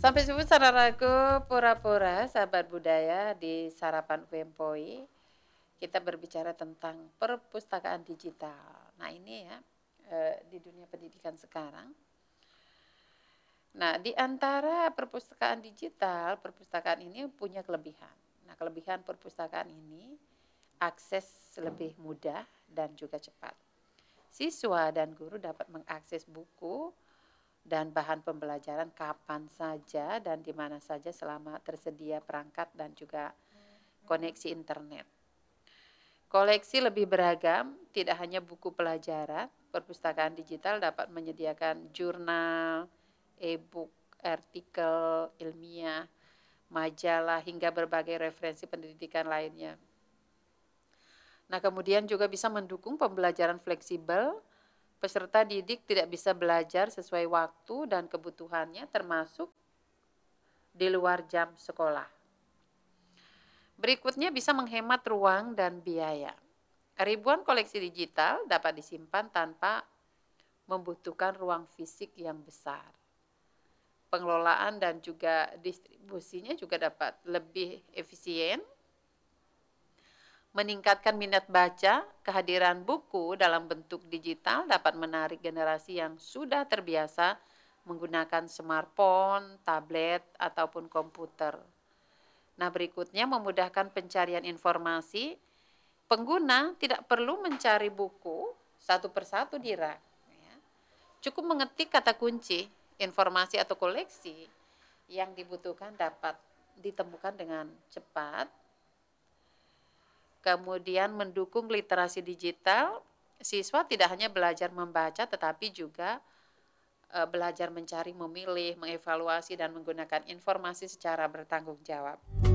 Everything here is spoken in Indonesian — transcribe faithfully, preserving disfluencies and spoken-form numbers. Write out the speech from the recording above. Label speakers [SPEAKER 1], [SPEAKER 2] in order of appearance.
[SPEAKER 1] Sampai subuh saudaraku, pura-pura sahabat budaya di Sarapan Wempoi, kita berbicara tentang perpustakaan digital. Nah ini ya, eh, di dunia pendidikan sekarang. Nah, di antara perpustakaan digital, perpustakaan ini punya kelebihan. Nah, kelebihan perpustakaan ini akses lebih mudah dan juga cepat. Siswa dan guru dapat mengakses buku dan bahan pembelajaran kapan saja dan di mana saja selama tersedia perangkat dan juga koneksi internet. Koleksi lebih beragam, tidak hanya buku pelajaran, perpustakaan digital dapat menyediakan jurnal, e-book, artikel ilmiah, majalah, hingga berbagai referensi pendidikan lainnya. Nah, kemudian juga bisa mendukung pembelajaran fleksibel. Peserta didik tidak bisa belajar sesuai waktu dan kebutuhannya, termasuk di luar jam sekolah. Berikutnya bisa menghemat ruang dan biaya. Ribuan koleksi digital dapat disimpan tanpa membutuhkan ruang fisik yang besar. Pengelolaan dan juga distribusinya juga dapat lebih efisien. Meningkatkan minat baca, kehadiran buku dalam bentuk digital dapat menarik generasi yang sudah terbiasa menggunakan smartphone, tablet, ataupun komputer. Nah, berikutnya memudahkan pencarian informasi. Pengguna tidak perlu mencari buku satu persatu di rak. Ya. Cukup mengetik kata kunci, informasi atau koleksi yang dibutuhkan dapat ditemukan dengan cepat. Kemudian mendukung literasi digital, siswa tidak hanya belajar membaca tetapi juga e, belajar mencari, memilih, mengevaluasi dan menggunakan informasi secara bertanggung jawab.